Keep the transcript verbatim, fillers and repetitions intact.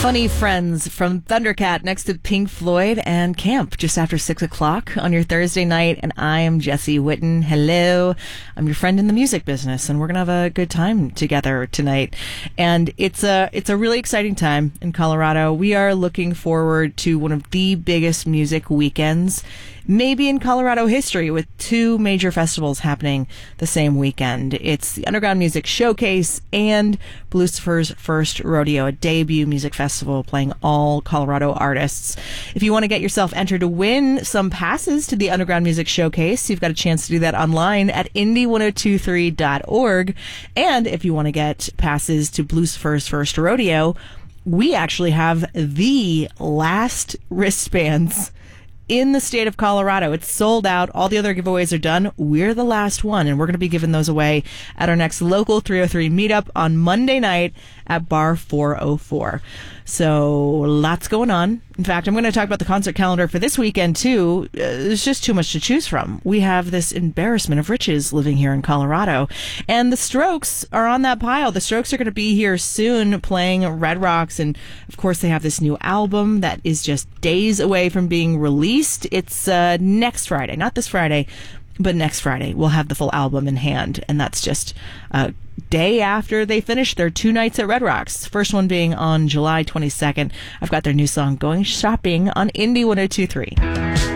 Funny Friends from Thundercat next to Pink Floyd and Camp just after six o'clock on your Thursday night. And I am Jessie Whitten. Hello. I'm your friend in the music business, and we're going to have a good time together tonight. And it's a, it's a really exciting time in Colorado. We are looking forward to one of the biggest music weekends maybe in Colorado history, with two major festivals happening the same weekend. It's the Underground Music Showcase and Lucifer's First Rodeo, a debut music festival playing all Colorado artists. If you want to get yourself entered to win some passes to the Underground Music Showcase, you've got a chance to do that online at indie ten twenty-three dot org. And if you want to get passes to Lucifer's First Rodeo, we actually have the last wristbands in the state of Colorado. It's sold out. All the other giveaways are done. We're the last one, and we're going to be giving those away at our next local three oh three meetup on Monday night at Bar four oh four. So lots going on. In fact, I'm going to talk about the concert calendar for this weekend, too. Uh, there's just too much to choose from. We have this embarrassment of riches living here in Colorado. And the Strokes are on that pile. The Strokes are going to be here soon playing Red Rocks. And, of course, they have this new album that is just days away from being released. It's uh, next Friday. Not this Friday, but next Friday. We'll have the full album in hand. And that's just a day after they finish their two nights at Red Rocks. First one being on July twenty-second. I've got their new song, Going Shopping, on Indie ten twenty-three.